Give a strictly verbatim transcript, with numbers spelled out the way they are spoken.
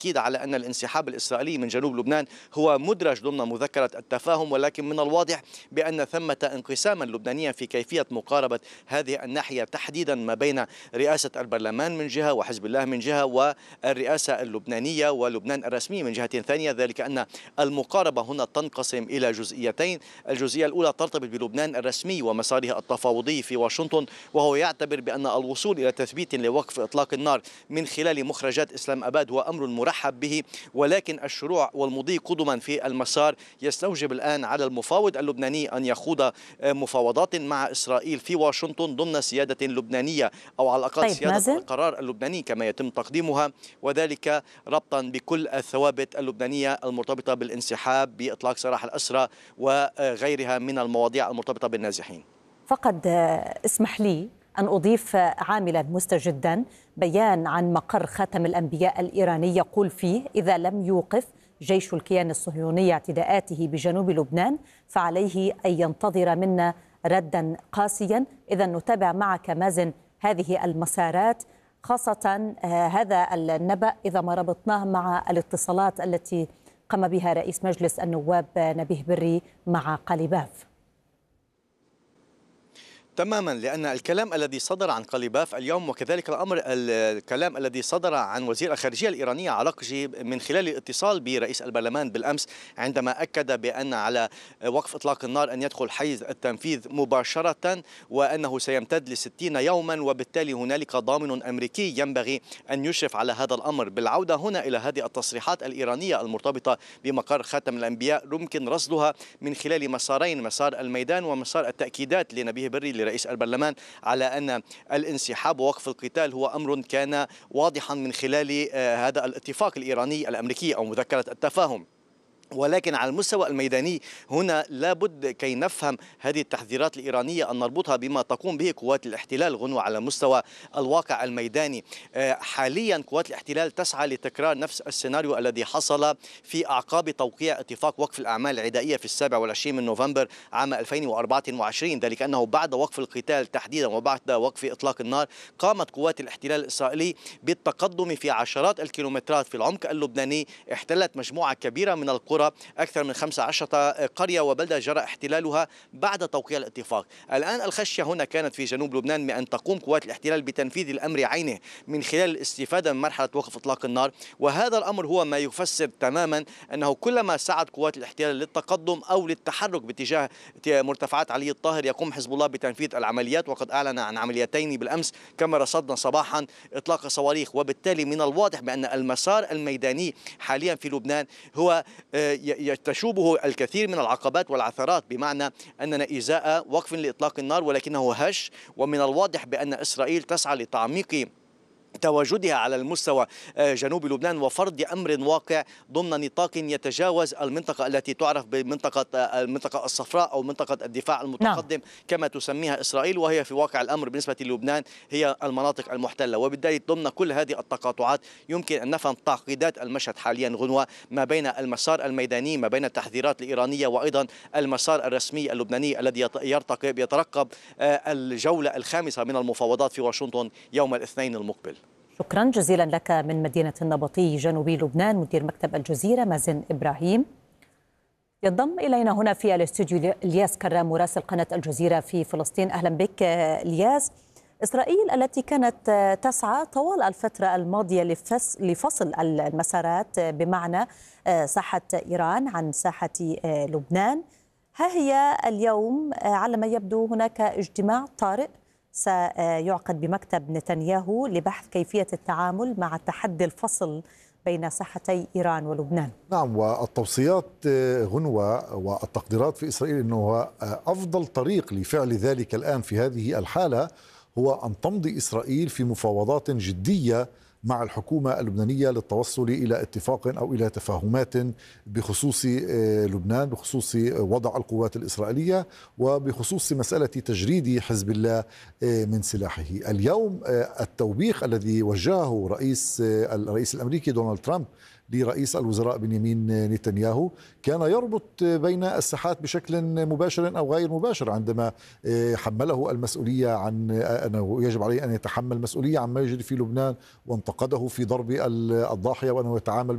التأكيد على أن الانسحاب الإسرائيلي من جنوب لبنان هو مدرج ضمن مذكرة التفاهم، ولكن من الواضح بأن ثمة انقساما لبنانيا في كيفية مقاربة هذه الناحية تحديدا ما بين رئاسة البرلمان من جهة وحزب الله من جهة والرئاسة اللبنانية ولبنان الرسمي من جهة ثانية. ذلك أن المقاربة هنا تنقسم إلى جزئيتين. الجزئية الأولى ترتبط بلبنان الرسمي ومساره التفاوضي في واشنطن، وهو يعتبر بأن الوصول إلى تثبيت لوقف إطلاق النار من خلال مخرجات إسلام أباد هو أمر مرحب به، ولكن الشروع والمضي قدما في المسار يستوجب الآن على المفاوض اللبناني أن يخوض مفاوضات مع إسرائيل في واشنطن ضمن سيادة لبنانية، أو على الأقل طيب سيادة مازن؟ القرار اللبناني كما يتم تقديمها، وذلك ربطا بكل الثوابت اللبنانية المرتبطة بالانسحاب، بإطلاق سراح الأسرى وغيرها من المواضيع المرتبطة بالنازحين. فقد اسمح لي أن أضيف عاملا مستجدا، بيان عن مقر خاتم الأنبياء الإيراني يقول فيه: إذا لم يوقف جيش الكيان الصهيوني اعتداءاته بجنوب لبنان فعليه أن ينتظر منا ردا قاسيا. إذا نتابع معك مازن هذه المسارات، خاصة هذا النبأ إذا ما ربطناه مع الاتصالات التي قام بها رئيس مجلس النواب نبيه بري مع قليباف. تماما، لأن الكلام الذي صدر عن قليباف اليوم وكذلك الأمر الكلام الذي صدر عن وزير الخارجية الإيرانية عراقجي من خلال الاتصال برئيس البرلمان بالأمس، عندما أكد بأن على وقف إطلاق النار أن يدخل حيز التنفيذ مباشرة، وأنه سيمتد لستين يوما، وبالتالي هنالك ضامن أمريكي ينبغي أن يشرف على هذا الأمر. بالعودة هنا إلى هذه التصريحات الإيرانية المرتبطة بمقر خاتم الأنبياء، يمكن رصدها من خلال مسارين: مسار الميدان ومسار التأكيدات لنبيه بري رئيس البرلمان على أن الانسحاب ووقف القتال هو أمر كان واضحا من خلال هذا الاتفاق الإيراني الأمريكي أو مذكرة التفاهم. ولكن على المستوى الميداني هنا لابد كي نفهم هذه التحذيرات الإيرانية أن نربطها بما تقوم به قوات الاحتلال غنوة على مستوى الواقع الميداني. حاليا قوات الاحتلال تسعى لتكرار نفس السيناريو الذي حصل في أعقاب توقيع اتفاق وقف الأعمال العدائية في السابع والعشرين من نوفمبر عام ألفين وأربعة وعشرين. ذلك أنه بعد وقف القتال تحديدا وبعد وقف إطلاق النار قامت قوات الاحتلال الإسرائيلي بالتقدم في عشرات الكيلومترات في العمق اللبناني، احتلت مجموعة كبيرة من القرى، أكثر من خمسة عشر قرية وبلدة جرى احتلالها بعد توقيع الاتفاق. الآن الخشية هنا كانت في جنوب لبنان من أن تقوم قوات الاحتلال بتنفيذ الأمر عينه من خلال الاستفادة من مرحلة وقف إطلاق النار، وهذا الأمر هو ما يفسر تماما أنه كلما سعت قوات الاحتلال للتقدم أو للتحرك باتجاه مرتفعات علي الطاهر يقوم حزب الله بتنفيذ العمليات، وقد أعلن عن عمليتين بالأمس كما رصدنا صباحا إطلاق صواريخ. وبالتالي من الواضح بأن المسار الميداني حاليا في لبنان هو تشوبه الكثير من العقبات والعثرات، بمعنى أننا إزاء وقف لإطلاق النار ولكنه هش، ومن الواضح بأن إسرائيل تسعى لتعميق تواجدها على المستوى جنوب لبنان وفرض أمر واقع ضمن نطاق يتجاوز المنطقة التي تعرف بمنطقة المنطقة الصفراء أو منطقة الدفاع المتقدم نعم. كما تسميها إسرائيل، وهي في واقع الأمر بالنسبة للبنان هي المناطق المحتلة. وبالتالي ضمن كل هذه التقاطعات يمكن أن نفهم تعقيدات المشهد حاليا غنوة ما بين المسار الميداني، ما بين التحذيرات الإيرانية، وأيضا المسار الرسمي اللبناني الذي يرتقب يترقب الجولة الخامسة من المفاوضات في واشنطن يوم الاثنين المقبل. شكرا جزيلا لك من مدينة النبطي جنوبي لبنان مدير مكتب الجزيرة مازن إبراهيم. ينضم إلينا هنا في الاستوديو الياس كرام مراسل قناة الجزيرة في فلسطين. أهلا بك الياس. إسرائيل التي كانت تسعى طوال الفترة الماضية لفصل المسارات بمعنى ساحة إيران عن ساحة لبنان، ها هي اليوم على ما يبدو هناك اجتماع طارئ سيعقد بمكتب نتنياهو لبحث كيفية التعامل مع تحدي الفصل بين ساحتي إيران ولبنان. نعم، والتوصيات غنوة والتقديرات في إسرائيل أنه أفضل طريق لفعل ذلك الآن في هذه الحالة هو أن تمضي إسرائيل في مفاوضات جدية مع الحكومة اللبنانية للتوصل إلى اتفاق أو إلى تفاهمات بخصوص لبنان، بخصوص وضع القوات الإسرائيلية وبخصوص مسألة تجريد حزب الله من سلاحه. اليوم التوبيخ الذي وجهه رئيس الرئيس الأمريكي دونالد ترامب لرئيس الوزراء بنيامين نتنياهو كان يربط بين الساحات بشكل مباشر أو غير مباشر، عندما حمله المسؤولية عن أنه يجب عليه أن يتحمل مسؤولية عما يجري في لبنان، وانتقده في ضرب الضاحية وأنه يتعامل